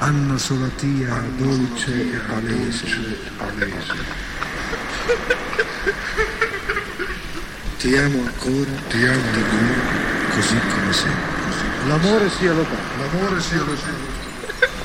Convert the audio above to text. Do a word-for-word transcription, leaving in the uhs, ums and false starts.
Anna Solatia, dolce e palese. Ti amo ancora, ti amo ancora, così come sei. L'amore sia lodato. L'amore sia lodato.